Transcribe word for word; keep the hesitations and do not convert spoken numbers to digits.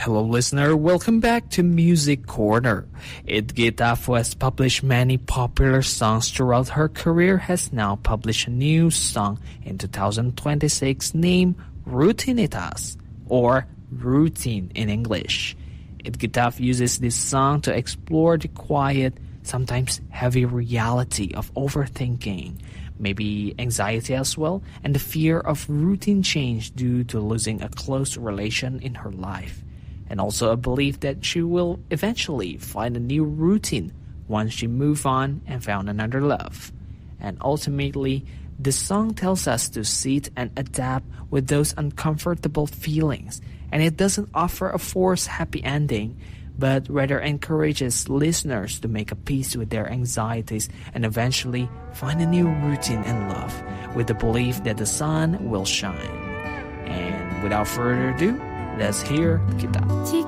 Hello, listener. Welcome back to Music Corner. Edgita, who has published many popular songs throughout her career, has now published a new song in two thousand twenty-six named Routinitas, or Routine in English. Edgita uses this song to explore the quiet, sometimes heavy reality of overthinking, maybe anxiety as well, and the fear of routine change due to losing a close relation in her life, and also a belief that she will eventually find a new routine once she moves on and found another love. And ultimately, the song tells us to sit and adapt with those uncomfortable feelings, and it doesn't offer a forced happy ending, but rather encourages listeners to make a peace with their anxieties and eventually find a new routine and love with the belief that the sun will shine. And without further ado, let's hear Kita.